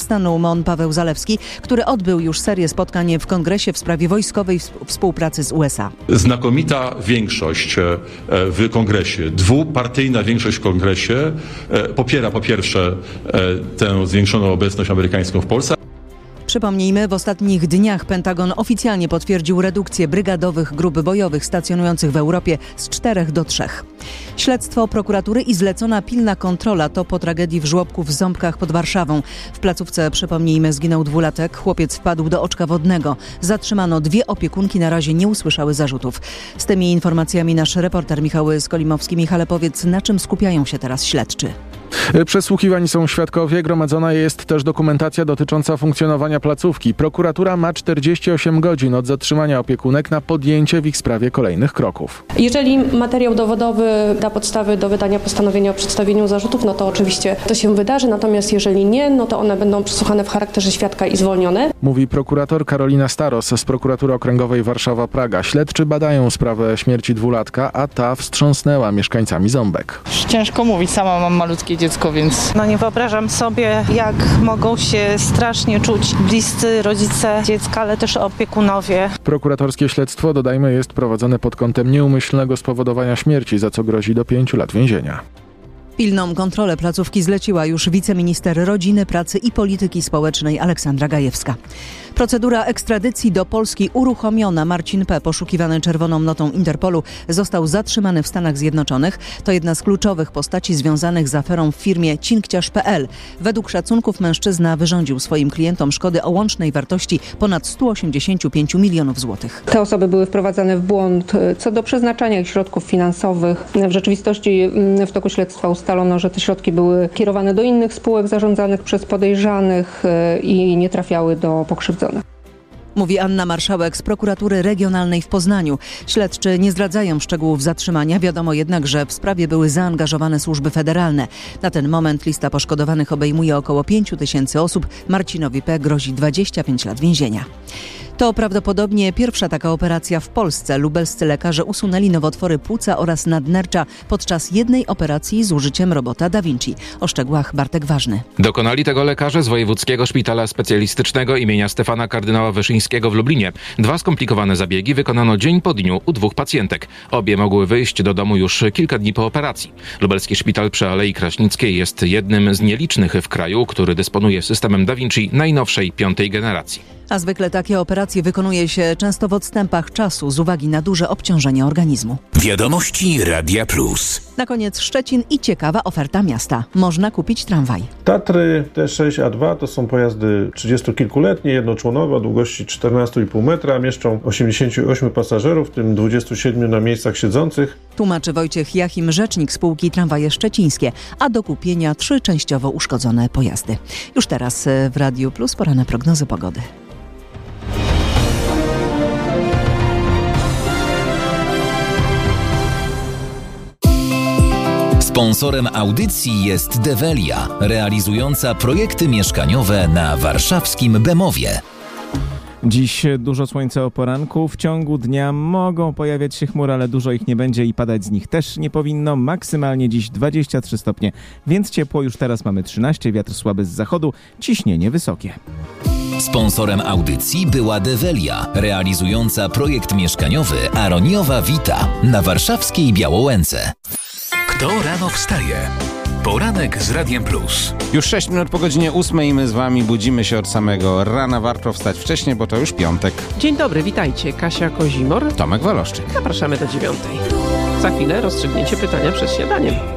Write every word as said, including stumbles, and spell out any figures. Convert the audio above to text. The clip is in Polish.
stanu M O N Paweł Zalewski, który odbył już serię spotkań w Kongresie w sprawie wojskowej współpracy z U S A. Znakomita większość w Kongresie, dwupartyjna większość w Kongresie popiera po pierwsze tę zwiększoną obecność amerykańską w Polsce. Przypomnijmy, w ostatnich dniach Pentagon oficjalnie potwierdził redukcję brygadowych grup bojowych stacjonujących w Europie z czterech do trzech. Śledztwo prokuratury i zlecona pilna kontrola to po tragedii w żłobku w Ząbkach pod Warszawą. W placówce, przypomnijmy, zginął dwulatek. Chłopiec wpadł do oczka wodnego. Zatrzymano dwie opiekunki, na razie nie usłyszały zarzutów. Z tymi informacjami nasz reporter Michał Skolimowski. Michale, powiedz, na czym skupiają się teraz śledczy? Przesłuchiwani są świadkowie, gromadzona jest też dokumentacja dotycząca funkcjonowania placówki. Prokuratura ma czterdzieści osiem godzin od zatrzymania opiekunek na podjęcie w ich sprawie kolejnych kroków. Jeżeli materiał dowodowy da podstawy do wydania postanowienia o przedstawieniu zarzutów, no to oczywiście to się wydarzy, natomiast jeżeli nie, no to one będą przesłuchane w charakterze świadka i zwolnione. Mówi prokurator Karolina Staros z Prokuratury Okręgowej Warszawa-Praga. Śledczy badają sprawę śmierci dwulatka, a ta wstrząsnęła mieszkańcami Ząbek. Ciężko mówić, sama mam malutkie dziecko, więc... No nie wyobrażam sobie, jak mogą się strasznie czuć bliscy rodzice dziecka, ale też opiekunowie. Prokuratorskie śledztwo, dodajmy, jest prowadzone pod kątem nieumyślnego spowodowania śmierci, za co grozi do pięciu lat więzienia. Pilną kontrolę placówki zleciła już wiceminister Rodziny, Pracy i Polityki Społecznej Aleksandra Gajewska. Procedura ekstradycji do Polski uruchomiona. Marcin P., poszukiwany czerwoną notą Interpolu, został zatrzymany w Stanach Zjednoczonych. To jedna z kluczowych postaci związanych z aferą w firmie cinkciarz kropka pe el. Według szacunków mężczyzna wyrządził swoim klientom szkody o łącznej wartości ponad sto osiemdziesiąt pięć milionów złotych. Te osoby były wprowadzane w błąd co do przeznaczania ich środków finansowych. W rzeczywistości w toku śledztwa ustalono, że te środki były kierowane do innych spółek zarządzanych przez podejrzanych i nie trafiały do pokrzywdzonych. Mówi Anna Marszałek z Prokuratury Regionalnej w Poznaniu. Śledczy nie zdradzają szczegółów zatrzymania. Wiadomo jednak, że w sprawie były zaangażowane służby federalne. Na ten moment lista poszkodowanych obejmuje około pięciu tysięcy osób. Marcinowi P. grozi dwadzieścia pięć lat więzienia. To prawdopodobnie pierwsza taka operacja w Polsce. Lubelscy lekarze usunęli nowotwory płuca oraz nadnercza podczas jednej operacji z użyciem robota Da Vinci. O szczegółach Bartek Ważny. Dokonali tego lekarze z Wojewódzkiego Szpitala Specjalistycznego imienia Stefana Kardynała Wyszyńskiego w Lublinie. Dwa skomplikowane zabiegi wykonano dzień po dniu u dwóch pacjentek. Obie mogły wyjść do domu już kilka dni po operacji. Lubelski Szpital przy Alei Kraśnickiej jest jednym z nielicznych w kraju, który dysponuje systemem Da Vinci najnowszej, piątej generacji. A zwykle takie operacje wykonuje się często w odstępach czasu z uwagi na duże obciążenie organizmu. Wiadomości Radia Plus. Na koniec Szczecin i ciekawa oferta miasta. Można kupić tramwaj. Tatry T sześć A dwa to są pojazdy trzydziestokilkuletnie, jednoczłonowe o długości czternaście i pół metra. Mieszczą osiemdziesięciu ośmiu pasażerów, w tym dwudziestu siedmiu na miejscach siedzących. Tłumaczy Wojciech Jachim, rzecznik spółki Tramwaje Szczecińskie, a do kupienia trzy częściowo uszkodzone pojazdy. Już teraz w Radiu Plus pora na prognozy pogody. Sponsorem audycji jest Develia, realizująca projekty mieszkaniowe na warszawskim Bemowie. Dziś dużo słońca o poranku. W ciągu dnia mogą pojawiać się chmury, ale dużo ich nie będzie i padać z nich też nie powinno. Maksymalnie dziś dwadzieścia trzy stopnie, więc ciepło. Już teraz mamy trzynaście, wiatr słaby z zachodu, ciśnienie wysokie. Sponsorem audycji była Develia, realizująca projekt mieszkaniowy Aroniowa Vita na warszawskiej Białołęce. Kto rano wstaje? Poranek z Radiem Plus. Już sześć minut po godzinie ósmej i my z wami budzimy się od samego rana. Warto wstać wcześniej, bo to już piątek. Dzień dobry, witajcie. Kasia Kozimor. Tomek Waloszczyk. Zapraszamy do dziewiątej. Za chwilę rozstrzygnięcie pytania przed śniadaniem.